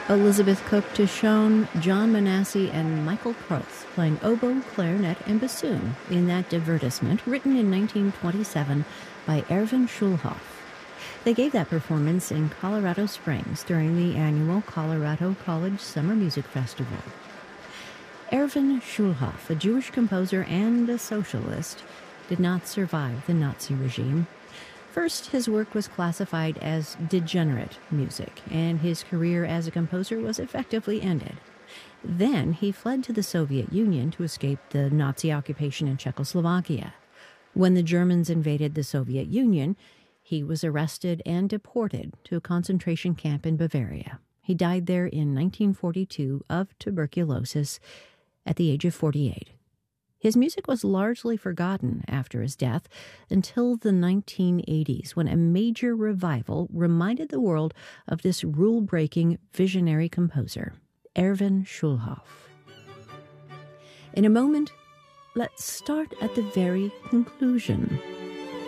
Elizabeth Cook to Schoen, John Manassi, and Michael Croth playing oboe, clarinet, and bassoon in that divertissement written in 1927 by Erwin Schulhoff. They gave that performance in Colorado Springs during the annual Colorado College Summer Music Festival. Erwin Schulhoff, a Jewish composer and a socialist, did not survive the Nazi regime. First, his work was classified as degenerate music, and his career as a composer was effectively ended. Then he fled to the Soviet Union to escape the Nazi occupation in Czechoslovakia. When the Germans invaded the Soviet Union, he was arrested and deported to a concentration camp in Bavaria. He died there in 1942 of tuberculosis at the age of 48. His music was largely forgotten after his death until the 1980s, when a major revival reminded the world of this rule-breaking visionary composer, Erwin Schulhoff. In a moment, let's start at the very conclusion.